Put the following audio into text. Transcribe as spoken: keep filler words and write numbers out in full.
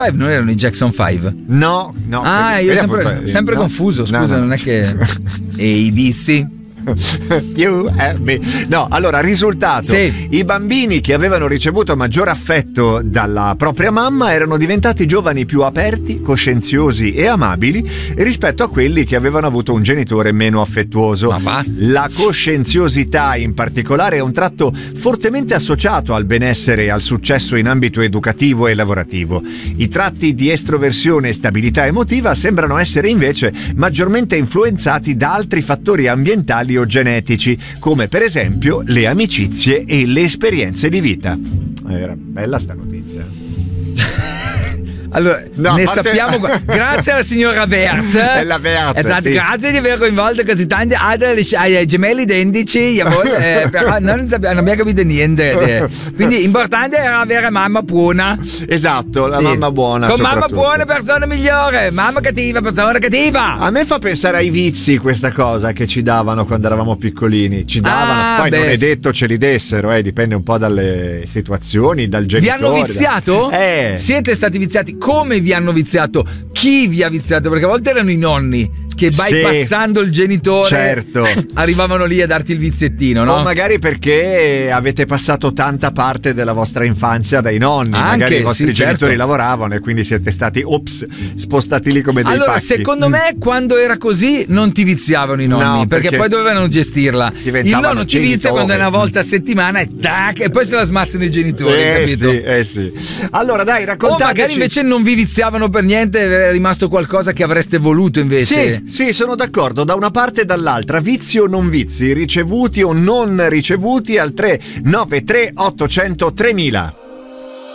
non erano i Jackson Five? No, no. Ah, io sempre, appunto, sempre no, confuso, scusa, no, no. Non è che... E i Bici? You and me. No, allora, risultato: sì. I bambini che avevano ricevuto maggior affetto dalla propria mamma erano diventati giovani più aperti, coscienziosi e amabili rispetto a quelli che avevano avuto un genitore meno affettuoso. Ma va? La coscienziosità in particolare è un tratto fortemente associato al benessere e al successo in ambito educativo e lavorativo. I tratti di estroversione e stabilità emotiva sembrano essere invece maggiormente influenzati da altri fattori ambientali o genetici, come per esempio le amicizie e le esperienze di vita. Era bella sta notizia. Allora, no, ne parte... sappiamo qua. Grazie alla signora Wertz. È la Wertz, esatto, sì. Grazie di aver coinvolto così tanti ai gemelli identici, eh, però non, sappiamo, non abbiamo capito niente. Eh. Quindi importante era avere mamma buona. Esatto, la sì. mamma buona. Con mamma buona, persona migliore. Mamma cattiva, persona cattiva. A me fa pensare ai vizi questa cosa che ci davano quando eravamo piccolini. Ci davano, ah, poi beh, non è detto ce li dessero, eh, dipende un po' dalle situazioni, dal genitore. Vi hanno viziato? Da... Eh. Siete stati viziati? Come vi hanno viziato? Chi vi ha viziato? Perché a volte erano i nonni che bypassando sì, il genitore certo. arrivavano lì a darti il viziettino, no? O magari perché avete passato tanta parte della vostra infanzia dai nonni. Anche, magari i vostri sì, genitori certo. lavoravano e quindi siete stati ops, spostati lì come dei allora, pacchi. Secondo mm. me quando era così non ti viziavano i nonni, no, perché, perché poi dovevano gestirla. Il nonno ti vizia quando è una volta a settimana e tac, e poi se la smazzano i genitori, eh, capito? Sì, eh sì. Allora dai, raccontateci. O magari invece non vi viziavano per niente, è rimasto qualcosa che avreste voluto invece. Sì, sì, sono d'accordo, da una parte e dall'altra. Vizi o non vizi, ricevuti o non ricevuti al tre nove tre otto zero zero tremila.